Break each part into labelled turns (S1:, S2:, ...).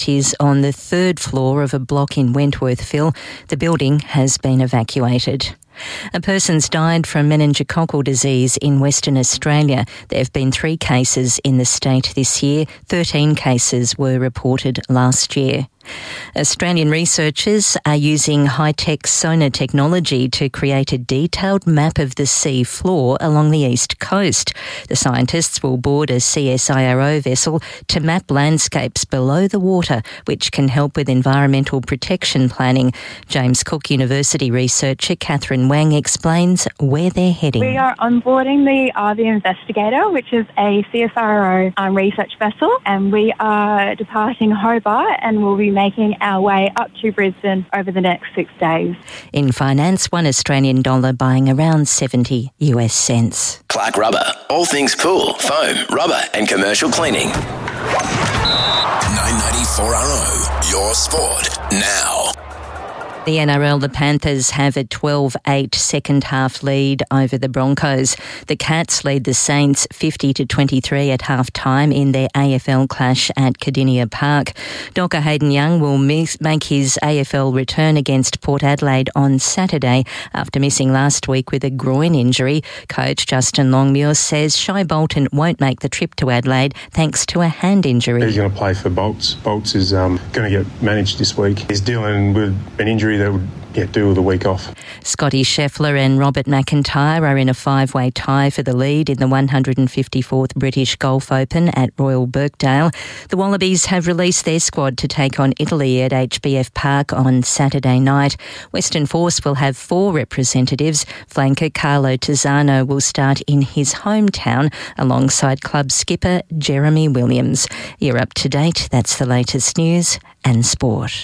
S1: is on the third floor of a block in Wentworthville. The building has been evacuated. A person's died from meningococcal disease in Western Australia. There have been 3 cases in the state this year. 13 cases were reported last year. Australian researchers are using high-tech sonar technology to create a detailed map of the sea floor along the east coast. The scientists will board a CSIRO vessel to map landscapes below the water, which can help with environmental protection planning. James Cook University researcher Catherine Wang explains where they're heading.
S2: We are onboarding the Investigator, which is a CSIRO research vessel, and we are departing Hobart and will be making our way up to Brisbane over the next 6 days.
S1: In finance, $1 Australian buying around 70 US cents.
S3: Clark Rubber. All things pool, foam, rubber and commercial cleaning. 994RO. Your sport now.
S1: The NRL, the Panthers have a 12-8 second-half lead over the Broncos. The Cats lead the Saints 50-23 at half-time in their AFL clash at Cardinia Park. Docker Hayden-Young will make his AFL return against Port Adelaide on Saturday after missing last week with a groin injury. Coach Justin Longmuir says Shai Bolton won't make the trip to Adelaide thanks to a hand injury.
S4: He's going to play for Bolts. Bolts is going to get managed this week. He's dealing with an injury that would do with a week off.
S1: Scotty Scheffler and Robert McIntyre are in a 5-way tie for the lead in the 154th British Golf Open at Royal Birkdale. The Wallabies have released their squad to take on Italy at HBF Park on Saturday night. Western Force will have 4 representatives. Flanker Carlo Tizzano will start in his hometown alongside club skipper Jeremy Williams. You're up to date. That's the latest news and sport.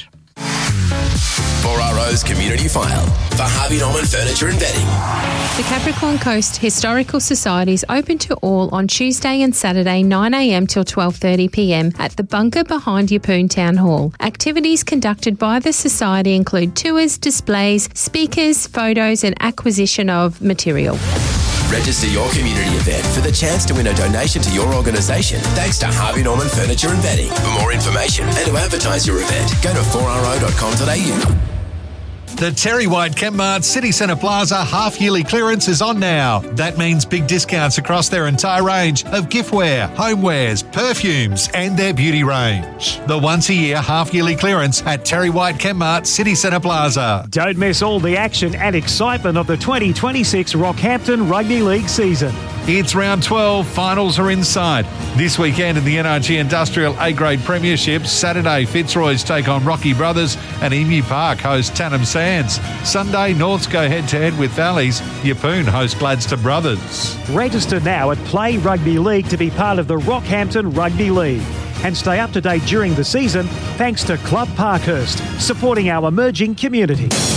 S3: 4RO's Community File for Harvey Norman Furniture and Bedding.
S5: The Capricorn Coast Historical Society is open to all on Tuesday and Saturday 9am till 12:30pm at the bunker behind Yeppoon Town Hall. Activities conducted by the Society include tours, displays, speakers, photos and acquisition of material.
S3: Register your community event for the chance to win a donation to your organisation thanks to Harvey Norman Furniture and Bedding. For more information and to advertise your event, go to 4ro.com.au.
S6: The Terry White Chemmart City Centre Plaza half-yearly clearance is on now. That means big discounts across their entire range of giftware, homewares, perfumes and their beauty range. The once-a-year half-yearly clearance at Terry White Chemmart City Centre Plaza.
S7: Don't miss all the action and excitement of the 2026 Rockhampton Rugby League season.
S6: It's round 12, finals are inside. This weekend in the NRG Industrial A-Grade Premiership, Saturday Fitzroy's take on Rocky Brothers and Emu Park host Tannum Sands. Sunday, Norths go head-to-head with Valleys. Yeppoon host Gladstone Brothers.
S7: Register now at Play Rugby League to be part of the Rockhampton Rugby League. And stay up to date during the season thanks to Club Parkhurst, supporting our emerging community.